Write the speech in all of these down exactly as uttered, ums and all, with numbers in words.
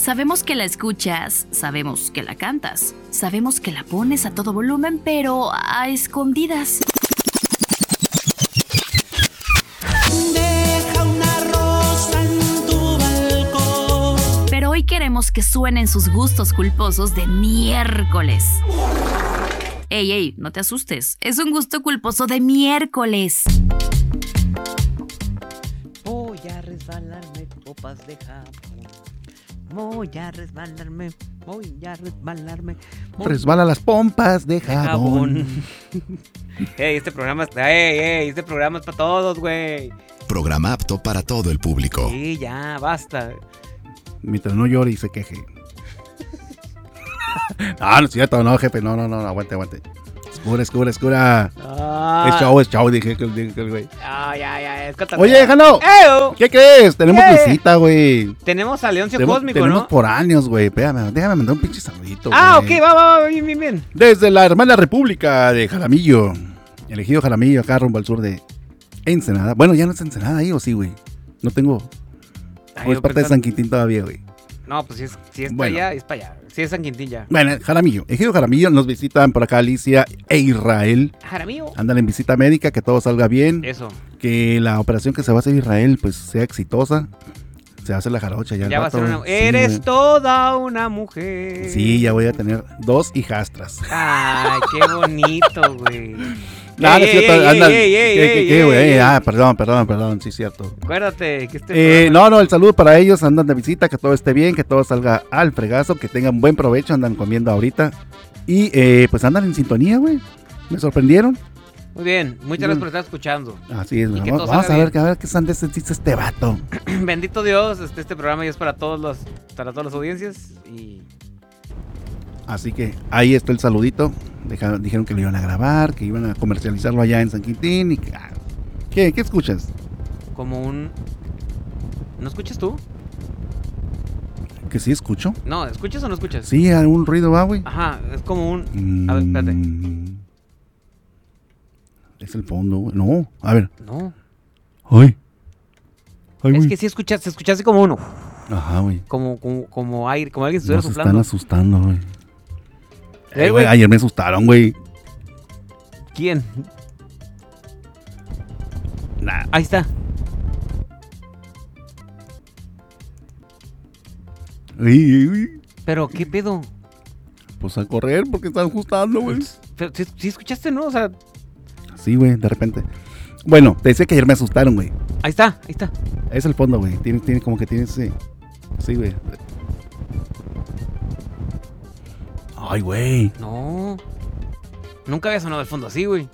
Sabemos que la escuchas, sabemos que la cantas, sabemos que la pones a todo volumen, pero a escondidas. Deja una rosa en tu balcón. Pero hoy queremos que suenen sus gustos culposos de miércoles. Ey, ey, no te asustes, es un gusto culposo de miércoles. Voy a resbalarme copas de jabón. Voy a resbalarme, voy a resbalarme. Voy... Resbala las pompas de jabón. Ey, este programa está, ey, ey, este programa es para todos, güey. Programa apto para todo el público. Sí, ya, basta. Mientras no llore y se queje. Ah, no es cierto, no, jefe, no, no, no, aguante, aguante. Escura, escura, escura. Ah. Es chavo, es chavo, dije que el güey. Ah, ya, ya, es que... Oye, Jano, ¡Ew! ¿Qué crees? Tenemos ¿Qué? visita, güey. Tenemos a Leoncio Tenemos, Cósmico, tenemos ¿no? por años, güey. Espérame, déjame mandar un pinche saludito, Ah, güey. ok, va, va, va, bien, bien, bien. Desde la hermana república de Jaramillo. Elegido Jaramillo, acá rumbo al sur de Ensenada. Bueno, ya no es Ensenada ahí, ¿o sí, güey? No tengo... Ay, O es yo parte de pensaba- San Quintín todavía, güey. No, pues si es, si es para Bueno. allá, es para allá. Si es San Quintín ya. Bueno, Jaramillo. Ejido Jaramillo, nos visitan por acá Alicia e Israel. Jaramillo. Andan en visita médica, que todo salga bien. Eso. Que la operación que se va a hacer Israel, pues, sea exitosa. Se va a hacer la jarocha ya. Ya al va a ser rato. una... Sí, Eres güey. toda una mujer. Sí, ya voy a tener dos hijastras. Ay, qué bonito, güey. No, no es Ey, cierto, ey, andan- ey, ey, ¿Qué, qué, ey, qué, ey, güey? ey. Ah, perdón, perdón, perdón, sí, cierto. Acuérdate que este Eh, programa- no, no, el saludo para ellos, andan de visita, que todo esté bien, que todo salga al fregazo, que tengan buen provecho, andan comiendo ahorita. Y eh, pues andan en sintonía, güey. Me sorprendieron. Muy bien, muchas gracias por estar escuchando. Así es, Y que vamos, todo vamos salga a ver, bien. a ver qué sandeces dice este vato. Bendito Dios, este, este programa ya es para todos los, para todas las audiencias y Así que ahí está el saludito. Deja- dijeron que lo iban a grabar, que iban a comercializarlo allá en San Quintín. Y que, ah, ¿qué, ¿Qué escuchas? como un... ¿No escuchas tú? ¿Que sí escucho? No, ¿escuchas o no escuchas? Sí, algún ruido va, güey. Ajá, es como un... A ver, espérate. Mm, Es el fondo, güey. No, a ver. No, Ay. Ay, es güey. que sí escuchaste, escuchaste como uno. Ajá, güey. Como, como, como aire, como alguien estuviera Nos están soplando. asustando, güey. Eh, Eh, güey, güey. ayer me asustaron, güey. ¿Quién? Nah. Ahí está. Ay, ay, ay. Pero, ¿qué pedo? Pues a correr porque están asustando, güey. Pero, ¿sí, sí escuchaste, no? O sea, Sí, güey, de repente. Bueno, te decía que ayer me asustaron, güey. ahí está, ahí está. Es el fondo, güey. Tiene, tiene como que tiene ese. Sí, güey. Ay, güey. No. Nunca había sonado el fondo así, güey.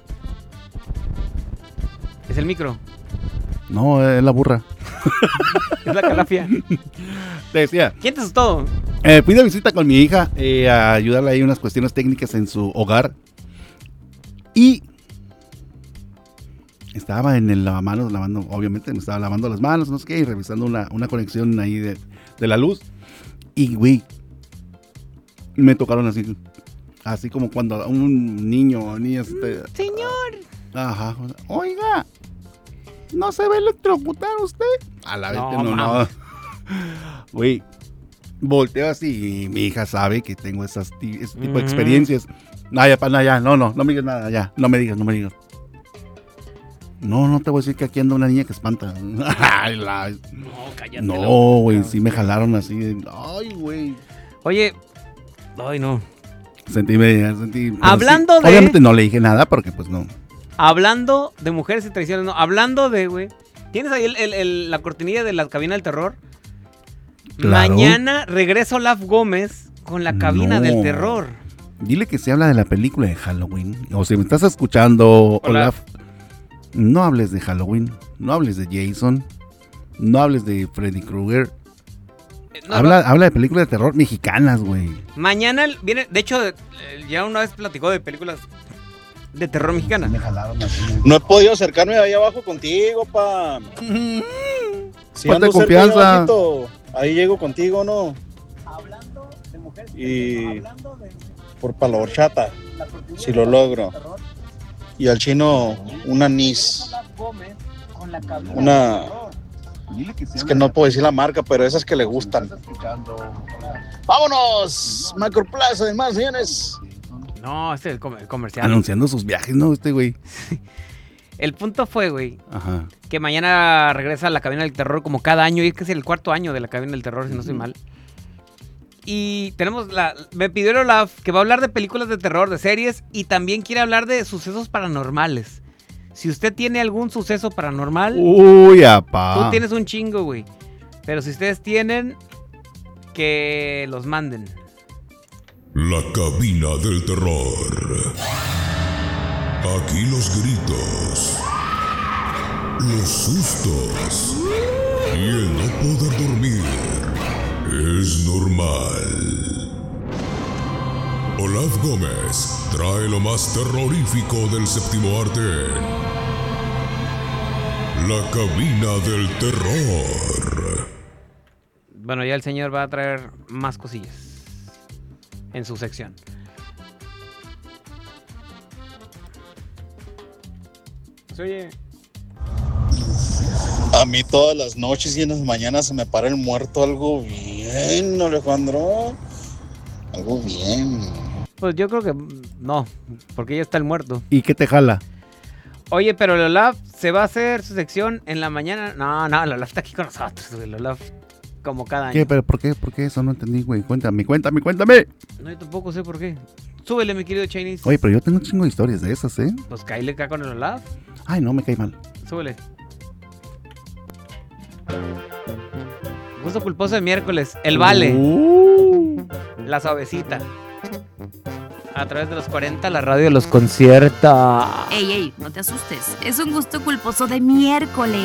Es el micro. No, es la burra. Es la calafia. Te decía. ¿Quién te asustó? Eh, fui de visita con mi hija eh, a ayudarle ahí unas cuestiones técnicas en su hogar. Y estaba en el lavamanos, lavando, obviamente me estaba lavando las manos, no sé qué, y revisando una, una conexión ahí de, de la luz. Y, güey, me tocaron así, así como cuando un niño o niña... se te- Señor. Ajá. Oiga, ¿no se va a electrocutar usted? A la vez No, que no, no. mames. Güey, volteo así y mi hija sabe que tengo esas ti- ese tipo de Mm. experiencias. No, ya, pa, no, ya, no, no, no me digas nada, ya, no me digas, no me digas. No, no te voy a decir que aquí anda una niña que espanta. Ay, la- No, cállate. No, loco. güey, sí me jalaron así. de- Ay, güey. Oye. Ay, no. Sentí, me, sentí. pero Hablando sí, de- Obviamente no le dije nada porque, pues no. Hablando de mujeres y traiciones, no. Hablando de, güey. ¿Tienes ahí el- el- el- la cortinilla de la cabina del terror? Claro. Mañana regresa Olaf Gómez con la cabina No. del terror. Dile que se habla de la película de Halloween. O si me estás escuchando, Olaf. Olaf, no hables de Halloween, no hables de Jason, no hables de Freddy Krueger. Eh, no, habla, habla de películas de terror mexicanas, güey. Mañana el- viene, de hecho, eh, ya una vez platicó de películas de terror mexicanas. No he podido acercarme ahí abajo contigo, pa. Si Falta ando cerca confianza. ahí abajito, ahí llego contigo, ¿no? Y por pa' la horchata, si lo logro. Y al chino un anís, una Dile que sí, Es que no puedo decir la marca, pero esas que le gustan. ¡Vámonos! Macroplaza, además, señores. No, este es el, com- el comercial. Anunciando sus viajes, ¿no? Este güey. El punto fue, güey, Ajá. que mañana regresa a la Cabina del Terror como cada año. Y es que es el cuarto año de la Cabina del Terror, si no estoy mal. Y tenemos la... Me pidió el Olaf que va a hablar de películas de terror, de series. Y también quiere hablar de sucesos paranormales. Si usted tiene algún suceso paranormal... Uy, apá. Tú tienes un chingo, güey. Pero si ustedes tienen, que los manden. La Cabina del Terror. Aquí los gritos, los sustos y el no poder dormir es normal. Olaf Gómez trae lo más terrorífico del séptimo arte. La Cabina del Terror. Bueno, ya el señor va a traer más cosillas en su sección. Oye, A mí todas las noches y en las mañanas se me para el muerto algo bien, Alejandro. Algo bien. pues yo creo que no, porque ya está el muerto. ¿Y qué te jala? Oye, pero el Olaf se va a hacer su sección en la mañana. No, no, el Olaf está aquí con nosotros, güey. El Olaf como cada año. ¿Qué? ¿Pero por qué? ¿Por qué? Eso no entendí, güey. Cuéntame, cuéntame, cuéntame. No, yo tampoco sé por qué. Súbele, mi querido Chinese. Oye, pero yo tengo un chingo de historias de esas, ¿eh? Pues cáile acá con el Olaf. Ay, no, me cae mal. Súbele. Gusto culposo de miércoles. El vale. Uh. La suavecita. A través de los cuarenta, la radio los concierta. Ey, ey, no te asustes. Es un gusto culposo de miércoles.